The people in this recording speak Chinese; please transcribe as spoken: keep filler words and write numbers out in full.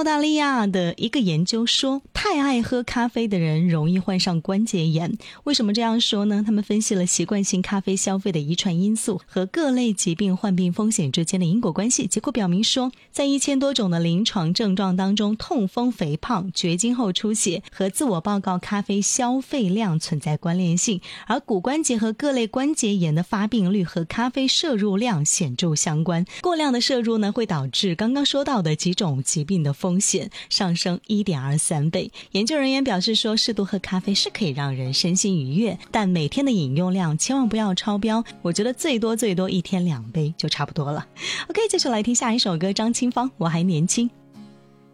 澳大利亚的一个研究说，太爱喝咖啡的人容易患上关节炎。为什么这样说呢？他们分析了习惯性咖啡消费的遗传因素和各类疾病患病风险之间的因果关系，结果表明说，在一千多种的临床症状当中，痛风、肥胖、绝经后出血和自我报告咖啡消费量存在关联性，而骨关节和各类关节炎的发病率和咖啡摄入量显著相关。过量的摄入呢，会导致刚刚说到的几种疾病的风险上升 一点二三倍。研究人员表示说，适度喝咖啡是可以让人身心愉悦，但每天的饮用量千万不要超标，我觉得最多最多一天两杯就差不多了。OK， 接下来听下一首歌，张清芳，我还年轻。